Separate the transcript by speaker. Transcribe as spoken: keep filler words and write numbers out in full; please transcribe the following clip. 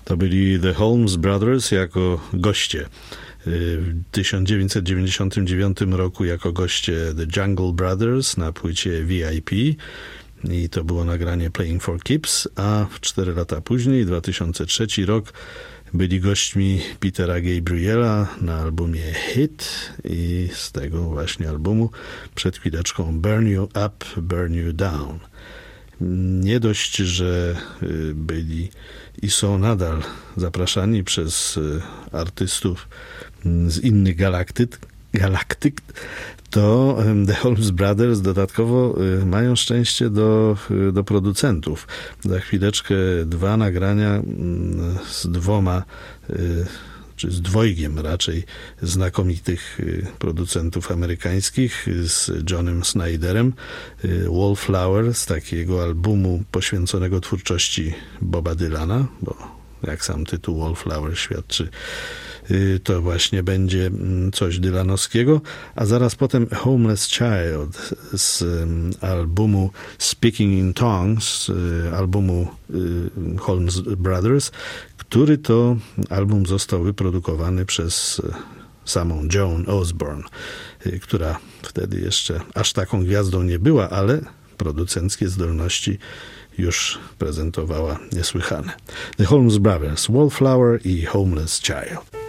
Speaker 1: To byli The Holmes Brothers jako goście. W tysiąc dziewięćset dziewięćdziesiątym dziewiątym roku jako goście The Jungle Brothers na płycie V I P i to było nagranie Playing for Keeps, a cztery lata później, dwa tysiące trzeci rok, byli gośćmi Petera Gabriela na albumie Hit i z tego właśnie albumu przed chwileczką Burn You Up, Burn You Down. Nie dość, że byli i są nadal zapraszani przez artystów z innych galaktyk, galaktyk, to The Holmes Brothers dodatkowo mają szczęście do, do producentów. Za chwileczkę dwa nagrania z dwoma, czy z dwojgiem raczej znakomitych producentów amerykańskich, z Johnem Snyderem, Wallflower, z takiego albumu poświęconego twórczości Boba Dylana, bo jak sam tytuł Wallflower świadczy, to właśnie będzie coś dylanowskiego, a zaraz potem Homeless Child z albumu Speaking in Tongues, albumu Holmes Brothers, który to album został wyprodukowany przez samą Joan Osborne, która wtedy jeszcze aż taką gwiazdą nie była, ale producenckie zdolności już prezentowała niesłychane. The Holmes Brothers, Wallflower i Homeless Child.